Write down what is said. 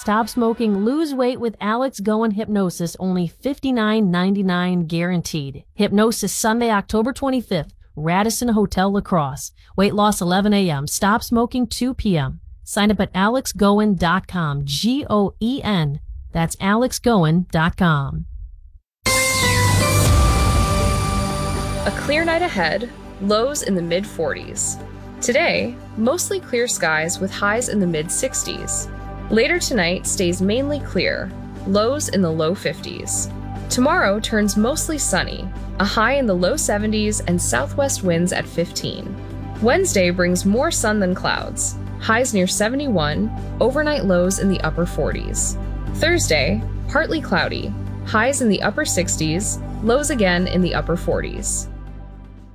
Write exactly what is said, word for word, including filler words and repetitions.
Stop smoking, lose weight with Alex Goen Hypnosis, only fifty-nine ninety-nine guaranteed. Hypnosis Sunday, October twenty-fifth, Radisson Hotel, La Crosse. Weight loss eleven a.m. Stop smoking two p.m. Sign up at alex goen dot com, G O E N. That's alex goen dot com. A clear night ahead, lows in the mid forties. Today, mostly clear skies with highs in the mid sixties. Later tonight stays mainly clear, lows in the low fifties. Tomorrow turns mostly sunny, a high in the low seventies and southwest winds at fifteen. Wednesday brings more sun than clouds, highs near seventy-one, overnight lows in the upper forties. Thursday, partly cloudy, highs in the upper sixties, lows again in the upper forties.